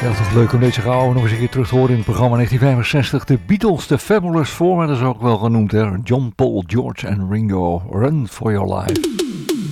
Toch leuk om deze gauw nog eens een keer terug te horen in het programma 1965. De Beatles, de Fabulous Four, dat is ook wel genoemd, hè? John, Paul, George en Ringo. Run for your life.